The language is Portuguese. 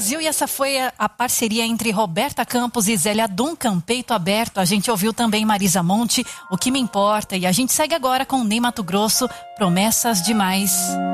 Brasil, e essa foi a parceria entre Roberta Campos e Zélia Duncan, Peito Aberto. A gente ouviu também Marisa Monte, O Que Me Importa, e a gente segue agora com Ney Matogrosso, Promessas Demais.